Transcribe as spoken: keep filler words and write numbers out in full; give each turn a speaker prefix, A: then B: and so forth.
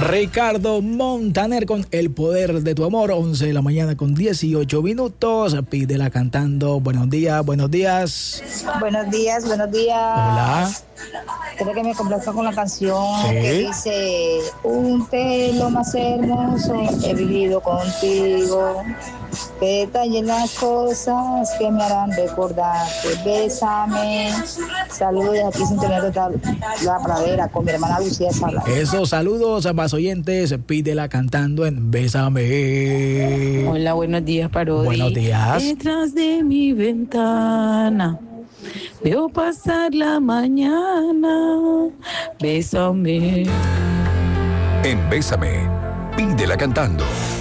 A: Ricardo Montaner con El Poder de tu Amor, once de la mañana con dieciocho minutos. Pídela cantando. Buenos días, buenos días.
B: Buenos días, buenos días.
A: Hola.
B: Quiero que me complazca con la canción
A: ¿Sí?
B: que dice: un té lo más hermoso he vivido contigo. Que detallen las cosas que me harán recordarte. Bésame. Saludos de aquí, Sintonía Total, La Pradera, con mi hermana Lucía Sala.
A: Esos saludos a más oyentes. Pídela cantando en Bésame.
C: Hola, buenos días, Parodi.
A: Buenos días.
C: Detrás de mi ventana veo pasar la mañana. Bésame.
D: En Bésame, pídela cantando.